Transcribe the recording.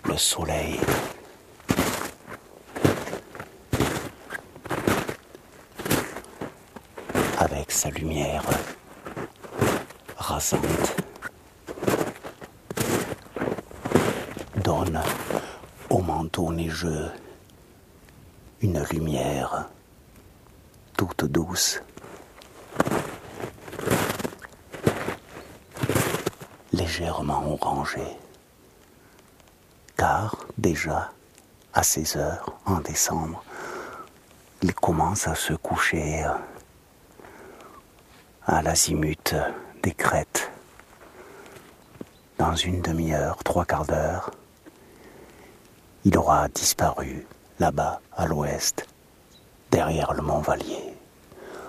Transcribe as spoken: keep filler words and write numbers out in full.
le soleil. Avec sa lumière rasante, donne au manteau neigeux une lumière toute douce, légèrement orangée, car déjà à seize heures en décembre, il commence à se coucher à l'azimut des crêtes. Dans une demi-heure, trois quarts d'heure, il aura disparu là-bas à l'ouest, derrière le mont Vallier.